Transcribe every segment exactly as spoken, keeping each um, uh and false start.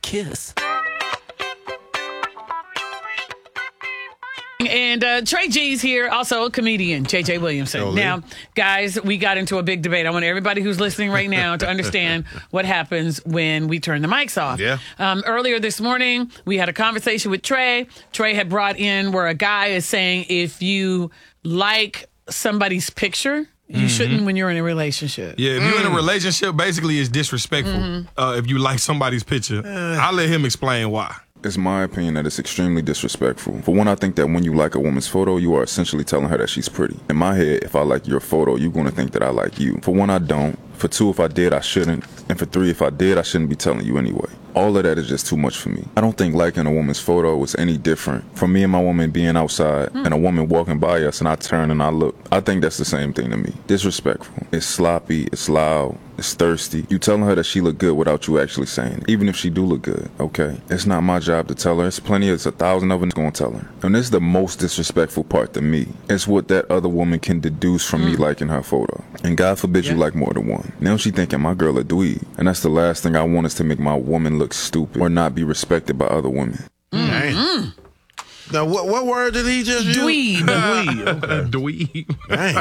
kiss. And uh, Trey G's here, also a comedian, J J Williamson. Hello. Now, guys, we got into a big debate. I want everybody who's listening right now to understand what happens when we turn the mics off. Yeah. Um, earlier this morning, we had a conversation with Trey. Trey had brought in where a guy is saying if you like somebody's picture, you mm-hmm. shouldn't when you're in a relationship. Yeah, if mm. you're in a relationship, basically it's disrespectful Mm-hmm. uh, if you like somebody's picture. Uh, I'll let him explain why. It's my opinion that it's extremely disrespectful. For one, I think that when you like a woman's photo, you are essentially telling her that she's pretty. In my head, if I like your photo, you're going to think that I like you. For one, I don't. For two, if I did, I shouldn't. And for three, if I did, I shouldn't be telling you anyway. All of that is just too much for me. I don't think liking a woman's photo is any different from me and my woman being outside mm. and a woman walking by us and I turn and I look. I think that's the same thing to me. Disrespectful. It's sloppy. It's loud. It's thirsty. You telling her that she look good without you actually saying it. Even if she do look good, okay? It's not my job to tell her. It's plenty, it's a thousand of them gonna tell her. And this is the most disrespectful part to me. It's what that other woman can deduce from mm. me liking her photo. And God forbid yeah. you like more than one. Now she thinking my girl a dweeb. And that's the last thing I want is to make my woman look stupid or not be respected by other women. Mm. Now, what what word did he just use? Dweeb. Dweeb. Okay. Dweeb. Dang.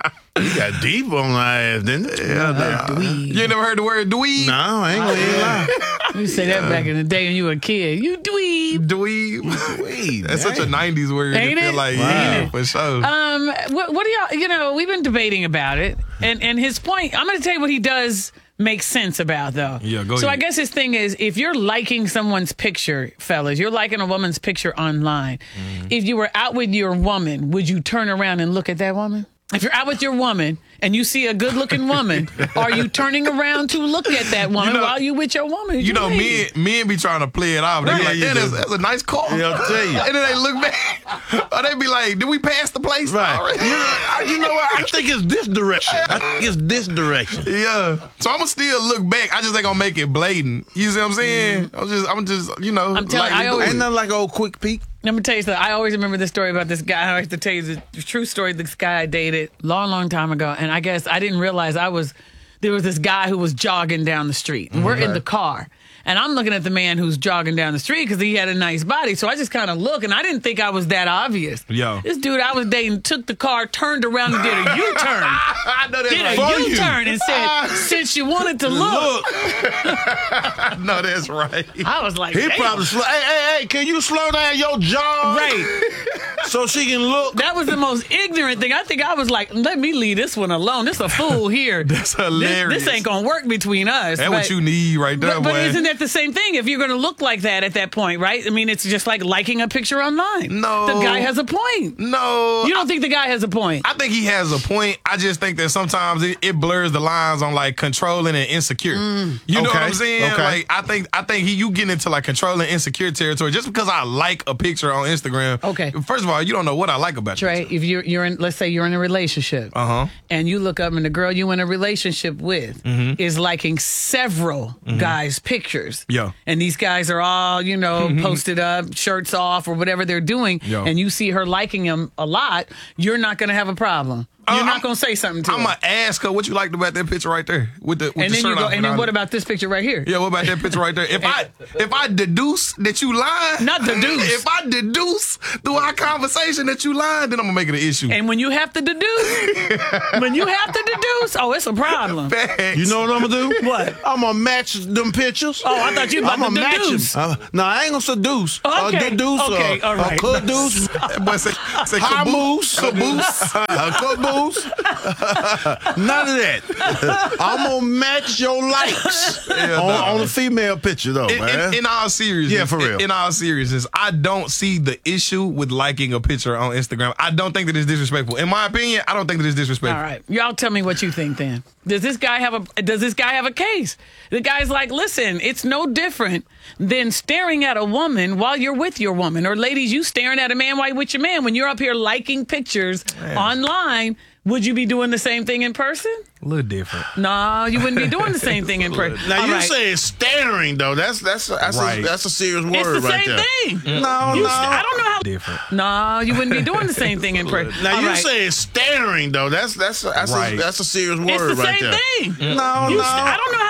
He got deep on my ass, didn't it? Yeah, nah. Dweeb. You ain't never heard the word dweeb? No, I ain't gonna lie. You say that back in the day when you were a kid. You dweeb. Dweeb. Dweeb. That's dang. such a nineties word. Ain't to feel it? like, Wow. yeah, for sure. Um, what, what do y'all, you know, we've been debating about it. And, and his point, I'm going to tell you what he does make sense about, though. Yeah, go So ahead. I guess his thing is, if you're liking someone's picture, fellas, you're liking a woman's picture online. Mm-hmm. If you were out with your woman, would you turn around and look at that woman? If you're out with your woman and you see a good-looking woman, are you turning around to look at that woman You know- while you with your woman? You know, lady? men, men be trying to play it off. They be Right. like, Yeah, yeah, you that's, do. that's a nice car. Yeah, I'll tell you. And then they look back. Or they be like, did we pass the place? Right. already? You know, I- you know what? I think it's this direction. I think it's this direction. Yeah. So I'm going to still look back. I just ain't going to make it blatant. You see what I'm saying? I'm just, I'm just, you know. I'm telling- lightly I always- do Ain't it. nothing like old quick peek. Let me tell you something. I always remember this story about this guy. I have to tell you the true story. This guy I dated long, long time ago. And I guess I didn't realize I was, there was this guy who was jogging down the street. And we're in the car. And I'm looking at the man who's jogging down the street because he had a nice body. So I just kind of look, and I didn't think I was that obvious. Yo. This dude I was dating took the car, turned around, and did a U-turn. I know that's Did right. a For you. U-turn and said, since you wanted to look. I know that's right. I was like, He damn. probably slow. Hey, hey, hey! Can you slow down your jaw? Right. So she can look. That was the most ignorant thing. I think I was like, let me leave this one alone. This a fool here. That's This, hilarious. this ain't going to work between us. That's But- what you need right there, But, but boy. isn't that the same thing? If you're going to look like that at that point, right? I mean, it's just like liking a picture online. No. The guy has a point. No. You don't think the guy has a point? I think he has a point. I just think that sometimes it, it blurs the lines on like controlling and insecure. Mm. You know what Okay, I'm saying? okay. Like I think I think he you get into like controlling insecure territory just because I like a picture on Instagram. Okay. First of all, you don't know what I like about Trey, you. if you're, you're in, let's say you're in a relationship, Uh-huh. and you look up and the girl you in a relationship with Mm-hmm. is liking several guys' pictures. Yeah. And these guys are all, you know, posted up, shirts off, or whatever they're doing, Yeah. and you see her liking them a lot, you're not going to have a problem. You're Uh, not I'm- going to say something to I'm her. gonna ask her what you liked about that picture right there with the with And the then shirt you go, off and then all what that. about this picture right here? Yeah, what about that picture right there? If I if I deduce that you lying, Not deduce. If I deduce through our conversation that you lying, then I'm gonna make it an issue. And when you have to deduce, when you have to deduce, oh, it's a problem. Facts. You know what I'm gonna do? What? I'm gonna match them pictures. Oh, I thought you about I'm to gonna match deduce. them. Uh, no, I ain't gonna seduce. Okay, Uh, deduce. okay, uh, all right. Uh, caduce. Boy, say, say High caboose. moose. Caboose. None of that. I'm gonna match your likes Yeah, on, no. on the female picture, though, In, man. in, in all seriousness, Yeah, for real. In, in all seriousness, I don't see the issue with liking a picture on Instagram. I don't think that it's disrespectful. In my opinion, I don't think that it's disrespectful. All right, y'all tell me what you think. Then does this guy have a does this guy have a case? The guy's like, listen, it's no different than staring at a woman while you're with your woman, or ladies, you staring at a man while you're with your man. When you're up here liking pictures online, would you be doing the same thing in person? A little different. No, you wouldn't be doing the same thing in person. Now All you right. say it's staring though. That's that's that's Right. a, that's a serious word It's the right same there. thing. No, You no. st- I don't know how. Different. No, you wouldn't be doing the same thing in person. Now All you right. say it's staring though. That's that's that's Right. a, that's a serious word It's the right same there. thing. No, You no. st- I don't know how.